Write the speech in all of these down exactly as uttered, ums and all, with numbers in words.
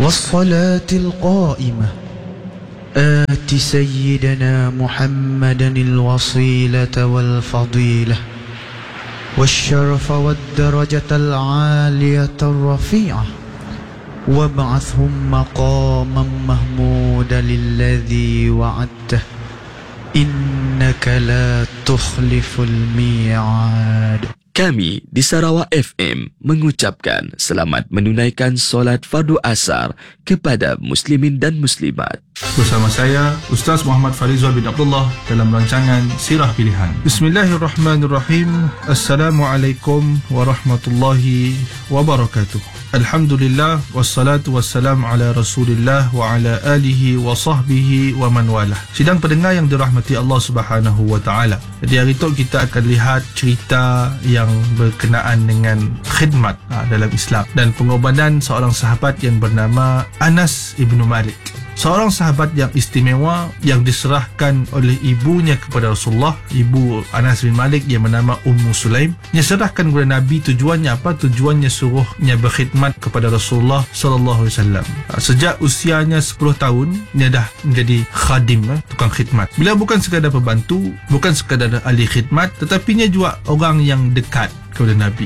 والصلاة القائمة آت سيدنا محمدا الوصيلة والفضيلة والشرف والدرجة العالية الرفيعة وابعثهم مقاما محمودا الذي وعدته إنك لا تخلف الميعاد. Kami di Sarawak F M mengucapkan selamat menunaikan solat fardu asar kepada muslimin dan muslimat. Bersama saya Ustaz Muhammad Farizal bin Abdullah dalam rancangan Sirah Pilihan. Bismillahirrahmanirrahim. Assalamualaikum warahmatullahi wabarakatuh. Alhamdulillah wassalatu wassalamu ala Rasulillah wa ala alihi wa sahbihi wa man walah. Sidang pendengar yang dirahmati Allah Subhanahu wa taala. Jadi hari itu kita akan lihat cerita yang berkenaan dengan khidmat ha, dalam Islam dan pengorbanan seorang sahabat yang bernama Anas ibnu Malik. Seorang sahabat yang istimewa yang diserahkan oleh ibunya kepada Rasulullah, ibu Anas bin Malik yang bernama Ummu Sulaim. Dia serahkan kepada Nabi. Tujuannya apa? Tujuannya suruhnya berkhidmat kepada Rasulullah sallallahu alaihi wasallam. Sejak usianya sepuluh tahun, dia dah menjadi khadim, tukang khidmat. Beliau bukan sekadar pembantu, bukan sekadar ahli khidmat, tetapi dia juga orang yang dekat kepada Nabi,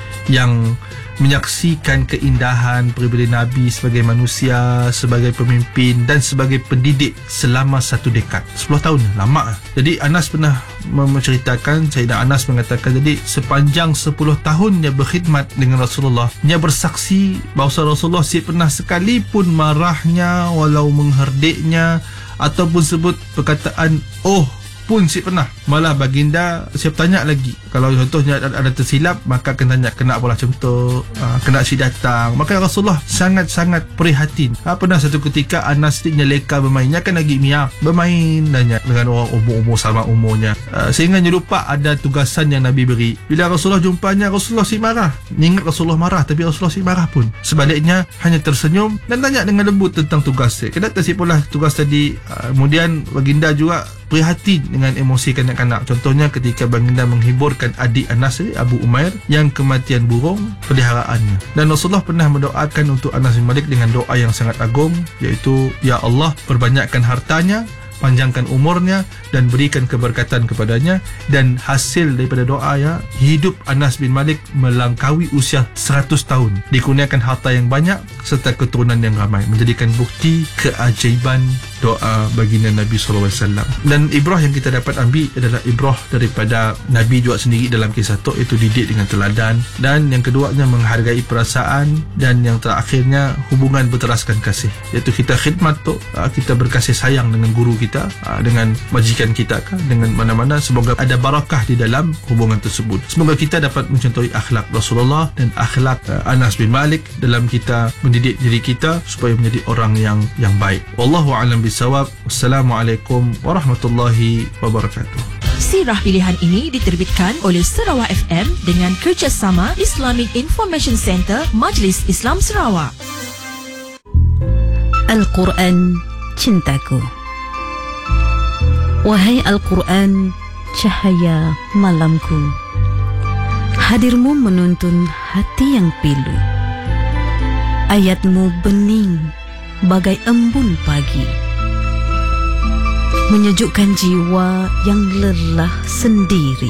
yang menyaksikan keindahan pribadi Nabi sebagai manusia, sebagai pemimpin dan sebagai pendidik selama satu dekad. Sepuluh tahun, lama. Jadi Anas pernah menceritakan, Sayyidina Anas mengatakan, jadi sepanjang sepuluh tahun dia berkhidmat dengan Rasulullah, dia bersaksi bahawa Rasulullah si pernah sekalipun marahnya, walau mengherdiknya ataupun sebut perkataan oh pun si pernah. Malah baginda siap tanya lagi. Kalau contohnya ada, ada tersilap, maka akan tanya kena apalah contoh, uh, kena si datang. Maka Rasulullah sangat-sangat prihatin. Ha, pernah satu ketika Anas ni leka bermainnya kan lagi miak bermain nanya dengan orang umur-umur sama umurnya. Uh, sehingga lupa ada tugasan yang Nabi beri. Bila Rasulullah jumpanya, Rasulullah si marah. Ingat Rasulullah marah, tapi Rasulullah si marah pun. Sebaliknya hanya tersenyum dan tanya dengan lembut tentang tugasnya. Kenapa tersipulah tugas tadi. Uh, kemudian baginda juga prihatin dengan emosi kanak-kanak. Contohnya ketika baginda menghiburkan adik Anas Abu Umair yang kematian burung peliharaannya. Dan Rasulullah pernah mendoakan untuk Anas bin Malik dengan doa yang sangat agung, iaitu ya Allah, perbanyakkan hartanya, panjangkan umurnya dan berikan keberkatan kepadanya. Dan hasil daripada doa ya, hidup Anas bin Malik melangkaui usia seratus tahun, dikurniakan harta yang banyak serta keturunan yang ramai, menjadikan bukti keajaiban doa baginda Nabi sallallahu alaihi wasallam. Dan ibrah yang kita dapat ambil adalah ibrah daripada Nabi juga sendiri dalam kisah tu, iaitu didik dengan teladan. Dan yang keduanya menghargai perasaan. Dan yang terakhirnya hubungan berteraskan kasih, iaitu kita khidmat tu, kita berkasih sayang dengan guru kita, dengan majikan kita, dengan mana-mana. Semoga ada barakah di dalam hubungan tersebut. Semoga kita dapat mencontohi akhlak Rasulullah dan akhlak Anas bin Malik dalam kita mendidik diri kita supaya menjadi orang yang yang baik. Wallahu a'lam bisawab. Wassalamualaikum warahmatullahi wabarakatuh. Sirah Pilihan ini diterbitkan oleh Sarawak F M dengan kerjasama Islamic Information Center Majlis Islam Sarawak. Al-Quran cintaku. Wahai Al-Quran, cahaya malamku. Hadirmu menuntun hati yang pilu. Ayatmu bening bagai embun pagi, menyejukkan jiwa yang lelah sendiri.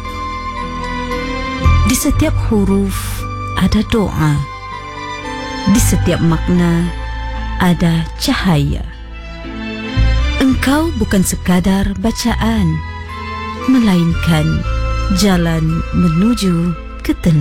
Di setiap huruf ada doa, di setiap makna ada cahaya. Engkau bukan sekadar bacaan, melainkan jalan menuju ketenangan.